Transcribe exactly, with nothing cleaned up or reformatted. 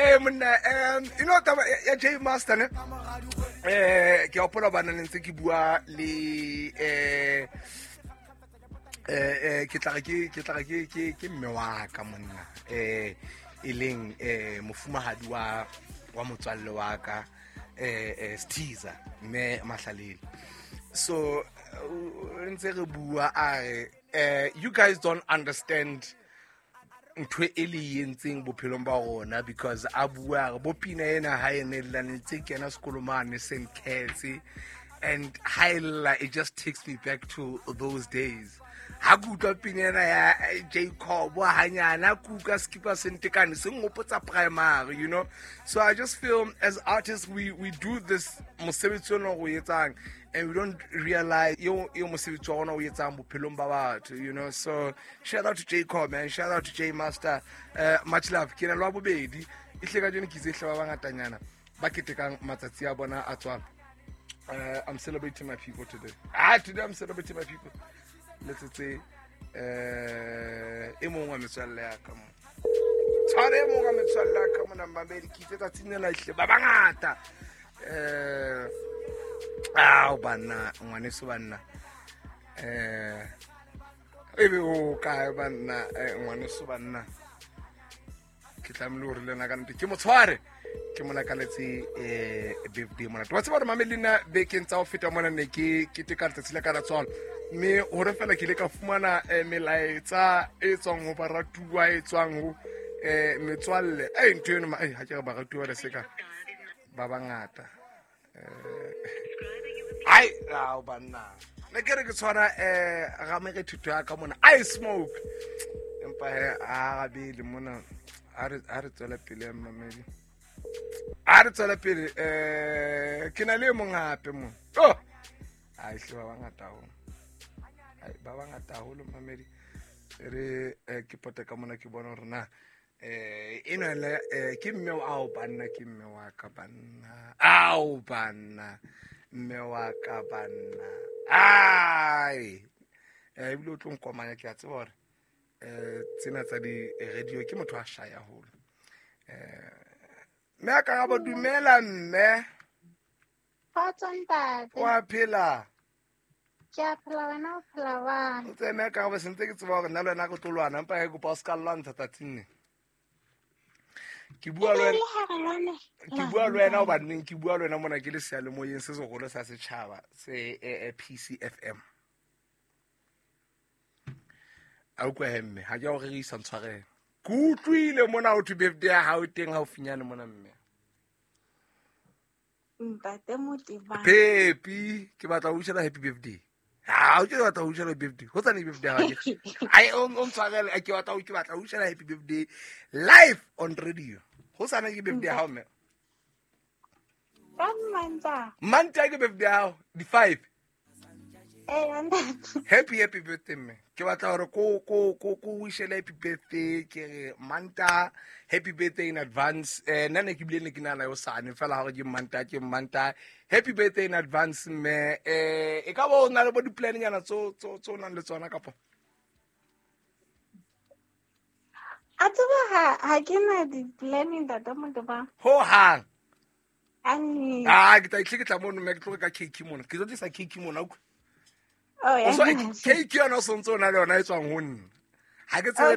eh monna um you know taba ya J Master ne eh ke opola bana ntse ke bua le eh eh ke tla ke ke tla ke ke ke mme wa ka monna eh ileng eh mofumahadi wa wa motswalle wa ka eh Stiza me mahlaleli. So ntse re bua a eh you guys don't understand ntwe eli yentseng bophelong ba rona because a bua bo pina ena ha ene la ntse kena sekolomane Saint Kitts and highlight it just takes me back to those days. Ha kutlwa pina ena ya Jacob wa hanyana kuka skipper sentekane se ngopotsa primary, you know. So I just feel as artists we we do this mosebetsi ono go etsang and we don't realize yo yo mosebetsi wa rona o etsang bophelong ba batho, you know. So shout out to Jacob, man, shout out to J Master, uh, much love ke na lwa bobedi e hlega jone ke tsehle ba bangatanyana ba ketekang matsatsi a bona a tswa. uh, I'm celebrating my people today. Ah, today I'm celebrating my people. Let's say eh e mongwe metswalle ya ka mo tshware e mongwe metswalle ya ka mo namba be ke tsetsa tsinela ihle ba bangata eh ah bana ngwane so bana eh ebe o ka bana ngwane so bana ke tlamile hore le na ka nte ke mo tshware ke mona ka letse eh birthday mona wa tseba mamelina be ke ntsa o feta mona ne ke ke te ka tsela ka tswana me hore fela ke le ka fumana melaetsa e tswang ho baratuwa e tswang ho eh metswalle eh ntwe eno eh ha ke re baratuwa ba seka ba bangata eh ai a bana ne ke re ke tshwana eh ga me ke thuto ya ka mona I smoke empa he a ga bile mona a re a re tsela pele mamedi a re tsela pele eh ke na le mongape mo oh ai se ba bangata ho ai ba bangata holo mamedi re ke pota ka mona ke bona rena eh ina le ke mme wa o banna ke mme wa ka banna au banna mme wa ka banna ai eh bile o tlo nkomanya ke a tseba hore eh tsena tsa di radio ke motho a shaya holo eh me ka ga bodumela mme Fatsontate wa phela ke phela wena o phela wa o tsena ka ba sentse ke tseba gore nna le nna go tlolwana empa e go Pascal lantsa tatsine ke bua le wena ke bua le wena o ba nneng ke bua le wena mona ke le seale mo yeng se se golo sa setšhaba se P C F M a o kwa hemme ha ja o re isa ntshwarela ke utlwile mona o thube birthday ya hao teng ha o finyane mona mme ntate motiva Pepi ke batla o ushela happy birthday ha o ke batla o ushela birthday ho tsane birthday ha ke ai on on tshwarela ke batla o ke batla o ushela happy birthday live on radio ho tsane ke birthday ha mme Manta manta ke birthday ha di five eh ntate happy happy birthday me ke batla hore ko ko ko ko wishela happy birthday ke manta happy birthday in advance eh nane ke bile ne ke nana yo sane fela ha ke manta ke manta happy birthday in advance me eh e ka bo na le bo di plan nyana tso tso tso nang le tsona kapo a tseba ha ha ke na di planning data mo ba ho hang ani ah ke tla ke tla mo no me ke tlo ka cake mo ke tlo disa cake mo na oh ya cake yona sontso na le yona e tswang ho nna ha ke tsebe